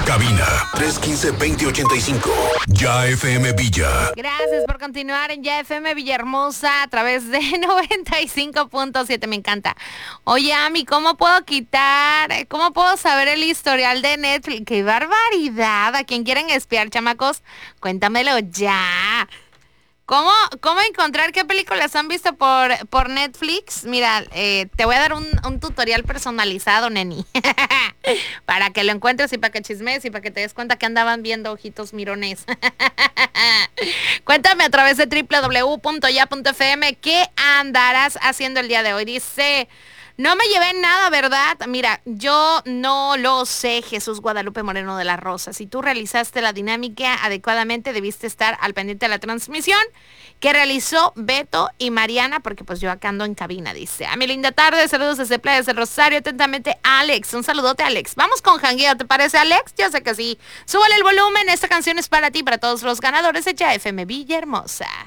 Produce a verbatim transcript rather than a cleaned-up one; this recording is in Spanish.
Cabina tres uno cinco, dos cero ocho cinco. Ya F M Villa. Gracias por continuar en Ya F M Villahermosa a través de noventa y cinco punto siete. Me encanta. Oye, Ami, ¿cómo puedo quitar, cómo puedo saber el historial de Netflix? ¡Qué barbaridad! ¿A quién quieren espiar, chamacos? Cuéntamelo ya. ¿Cómo, cómo encontrar qué películas han visto por, por Netflix? Mira, eh, te voy a dar un, un tutorial personalizado, neni. Para que lo encuentres y para que chismes y para que te des cuenta que andaban viendo ojitos mirones. Cuéntame a través de doble u doble u doble u punto ya punto f m qué andarás haciendo el día de hoy. Dice... No me llevé nada, ¿verdad? Mira, yo no lo sé, Jesús Guadalupe Moreno de la Rosa. Si tú realizaste la dinámica adecuadamente, debiste estar al pendiente de la transmisión que realizó Beto y Mariana, porque pues yo acá ando en cabina, dice. A mi linda tarde, saludos desde Playas del Rosario, atentamente, Alex. Un saludote, Alex. Vamos con jangueo, ¿te parece, Alex? Yo sé que sí. Súbale el volumen, esta canción es para ti, para todos los ganadores de Ya F M Villahermosa.